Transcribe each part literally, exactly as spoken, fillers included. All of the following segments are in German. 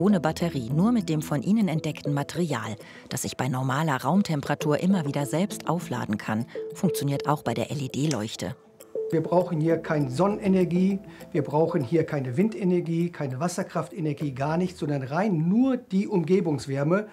Ohne Batterie, nur mit dem von ihnen entdeckten Material, das sich bei normaler Raumtemperatur immer wieder selbst aufladen kann, funktioniert auch bei der L E D-Leuchte. Wir brauchen hier keine Sonnenenergie, wir brauchen hier keine Windenergie, keine Wasserkraftenergie, gar nichts, sondern rein nur die Umgebungswärme,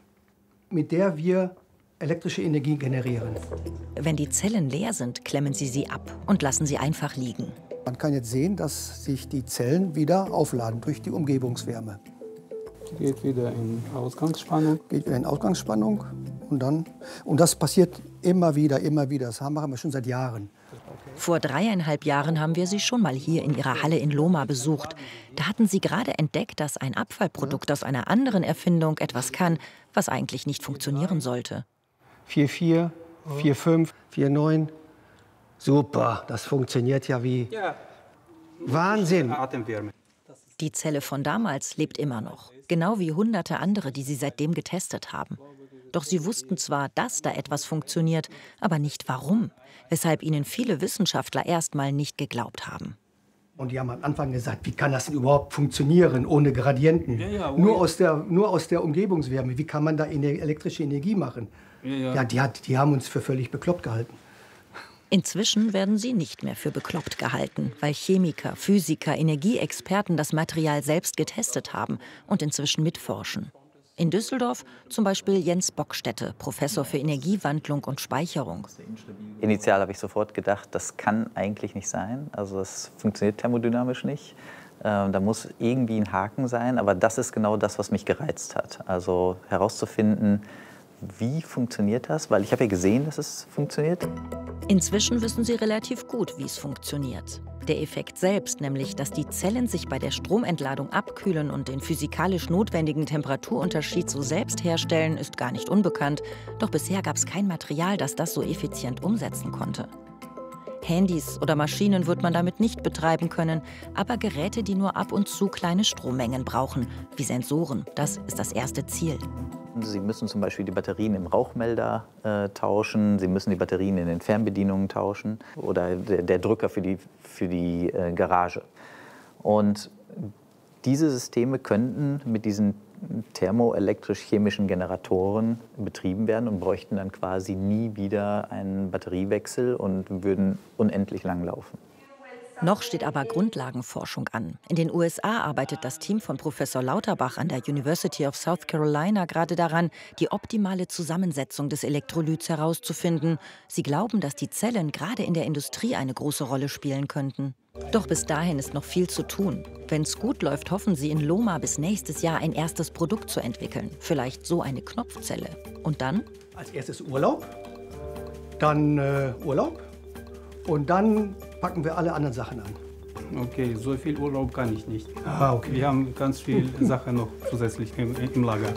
mit der wir elektrische Energie generieren. Wenn die Zellen leer sind, klemmen Sie sie ab und lassen sie einfach liegen. Man kann jetzt sehen, dass sich die Zellen wieder aufladen durch die Umgebungswärme. Geht wieder in Ausgangsspannung. Geht wieder in Ausgangsspannung und dann, und das passiert immer wieder, immer wieder. Das machen wir schon seit Jahren. Vor dreieinhalb Jahren haben wir sie schon mal hier in ihrer Halle in Loma besucht. Da hatten sie gerade entdeckt, dass ein Abfallprodukt aus einer anderen Erfindung etwas kann, was eigentlich nicht funktionieren sollte. vier vier, vier fünf, vier neun. Super, das funktioniert ja wie Wahnsinn. Die Zelle von damals lebt immer noch, genau wie hunderte andere, die sie seitdem getestet haben. Doch sie wussten zwar, dass da etwas funktioniert, aber nicht warum, weshalb ihnen viele Wissenschaftler erst mal nicht geglaubt haben. Und die haben am Anfang gesagt, wie kann das denn überhaupt funktionieren ohne Gradienten? Ja, ja, nur, aus der, nur aus der Umgebungswärme, wie kann man da elektrische Energie machen? Ja, ja. Ja, die, hat, die haben uns für völlig bekloppt gehalten. Inzwischen werden sie nicht mehr für bekloppt gehalten, weil Chemiker, Physiker, Energieexperten das Material selbst getestet haben und inzwischen mitforschen. In Düsseldorf zum Beispiel Jens Bockstätte, Professor für Energiewandlung und Speicherung. Initial habe ich sofort gedacht, das kann eigentlich nicht sein. Also das funktioniert thermodynamisch nicht. Ähm, da muss irgendwie ein Haken sein, aber das ist genau das, was mich gereizt hat. Also herauszufinden, wie funktioniert das? Weil ich habe ja gesehen, dass es funktioniert. Inzwischen wissen sie relativ gut, wie es funktioniert. Der Effekt selbst, nämlich, dass die Zellen sich bei der Stromentladung abkühlen und den physikalisch notwendigen Temperaturunterschied so selbst herstellen, ist gar nicht unbekannt. Doch bisher gab es kein Material, das das so effizient umsetzen konnte. Handys oder Maschinen wird man damit nicht betreiben können, aber Geräte, die nur ab und zu kleine Strommengen brauchen, wie Sensoren, das ist das erste Ziel. Sie müssen zum Beispiel die Batterien im Rauchmelder äh, tauschen, Sie müssen die Batterien in den Fernbedienungen tauschen oder der, der Drücker für die, für die äh, Garage. Und diese Systeme könnten mit diesen thermoelektrisch-chemischen Generatoren betrieben werden und bräuchten dann quasi nie wieder einen Batteriewechsel und würden unendlich lang laufen. Noch steht aber Grundlagenforschung an. In den U S A arbeitet das Team von Professor Lauterbach an der University of South Carolina gerade daran, die optimale Zusammensetzung des Elektrolyts herauszufinden. Sie glauben, dass die Zellen gerade in der Industrie eine große Rolle spielen könnten. Doch bis dahin ist noch viel zu tun. Wenn es gut läuft, hoffen sie in Loma bis nächstes Jahr ein erstes Produkt zu entwickeln. Vielleicht so eine Knopfzelle. Und dann? Als erstes Urlaub, dann äh, Urlaub und dann packen wir alle anderen Sachen an. Okay, so viel Urlaub kann ich nicht. Ah, okay. Wir haben ganz viele Sachen noch zusätzlich im, im Lager.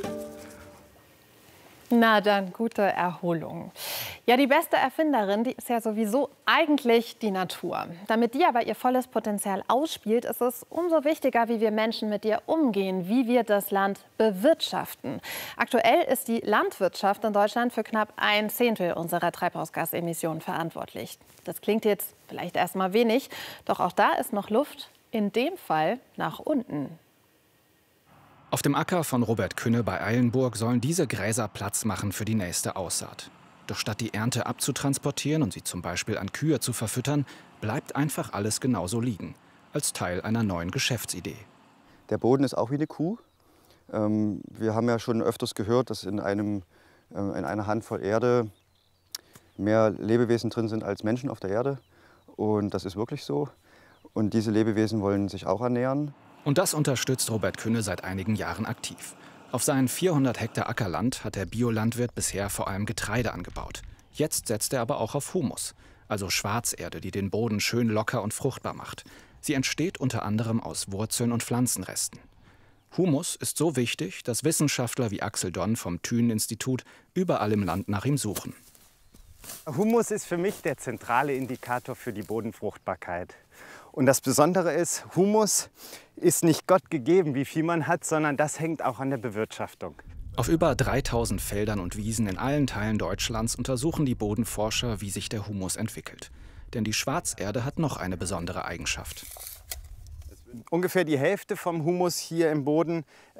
Na dann, gute Erholung. Ja, die beste Erfinderin, die ist ja sowieso eigentlich die Natur. Damit die aber ihr volles Potenzial ausspielt, ist es umso wichtiger, wie wir Menschen mit ihr umgehen, wie wir das Land bewirtschaften. Aktuell ist die Landwirtschaft in Deutschland für knapp ein Zehntel unserer Treibhausgasemissionen verantwortlich. Das klingt jetzt vielleicht erstmal wenig, doch auch da ist noch Luft, in dem Fall nach unten. Auf dem Acker von Robert Künne bei Eilenburg sollen diese Gräser Platz machen für die nächste Aussaat. Doch statt die Ernte abzutransportieren und sie zum Beispiel an Kühe zu verfüttern, bleibt einfach alles genauso liegen, als Teil einer neuen Geschäftsidee. Der Boden ist auch wie eine Kuh. Wir haben ja schon öfters gehört, dass in, einem, in einer Handvoll Erde mehr Lebewesen drin sind als Menschen auf der Erde. Und das ist wirklich so. Und diese Lebewesen wollen sich auch ernähren. Und das unterstützt Robert Künne seit einigen Jahren aktiv. Auf seinen vierhundert Hektar Ackerland hat der Biolandwirt bisher vor allem Getreide angebaut. Jetzt setzt er aber auch auf Humus, also Schwarzerde, die den Boden schön locker und fruchtbar macht. Sie entsteht unter anderem aus Wurzeln und Pflanzenresten. Humus ist so wichtig, dass Wissenschaftler wie Axel Donn vom Thünen-Institut überall im Land nach ihm suchen. Humus ist für mich der zentrale Indikator für die Bodenfruchtbarkeit. Und das Besondere ist, Humus ist nicht Gott gegeben, wie viel man hat, sondern das hängt auch an der Bewirtschaftung. Auf über dreitausend Feldern und Wiesen in allen Teilen Deutschlands untersuchen die Bodenforscher, wie sich der Humus entwickelt. Denn die Schwarzerde hat noch eine besondere Eigenschaft. Ungefähr die Hälfte vom Humus hier im Boden